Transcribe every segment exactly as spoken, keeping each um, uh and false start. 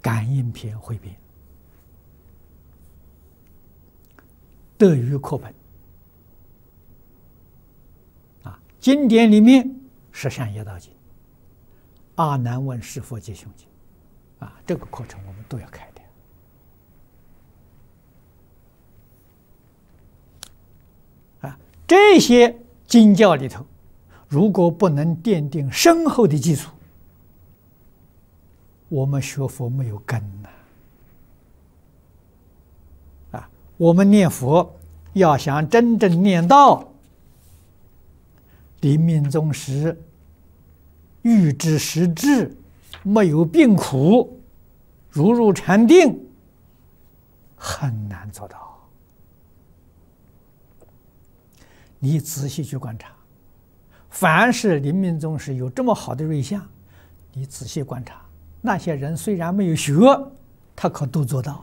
感应篇汇编，德语课本啊，经典里面是善业道经、阿难问是佛皆凶经啊，这个课程我们都要开的。啊，这些经教里头，如果不能奠定深厚的基础，我们学佛没有根呐。啊，我们念佛要想真正念到临命终时欲知实质，没有病苦，如入禅定，很难做到。你仔细去观察，凡是临命终时有这么好的瑞相，你仔细观察，那些人虽然没有学，他可都做到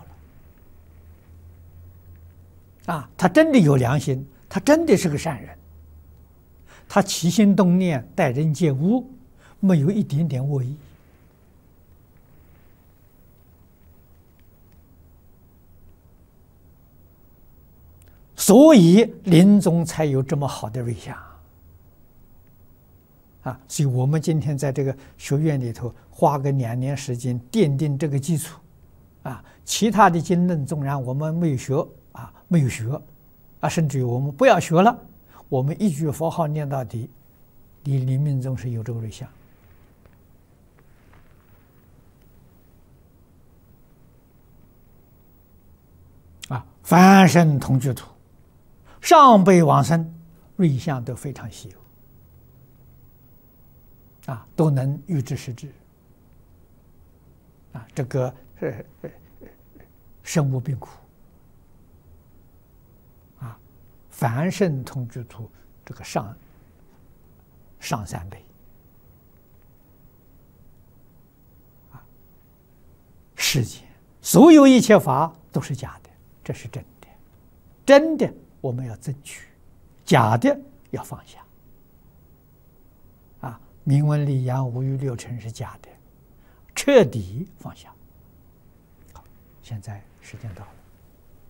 了。啊，他真的有良心，他真的是个善人，他起心动念、待人接物，没有一点点恶意。所以临终才有这么好的瑞相。啊，所以我们今天在这个学院里头花个两年时间奠定这个基础，啊，其他的经论纵然我们没有学啊，没有学，啊，甚至于我们不要学了，我们一句佛号念到底，离临命终是有这个瑞相。啊，凡圣同居土，上辈往生，瑞相都非常稀有。啊，都能预知实质。啊，这个呃呃生无病苦。啊，凡圣同居土这个上上三倍。啊，世间所有一切法都是假的，这是真的。真的我们要争取，假的要放下。名闻利养五欲六尘是假的，彻底放下。好，现在时间到了。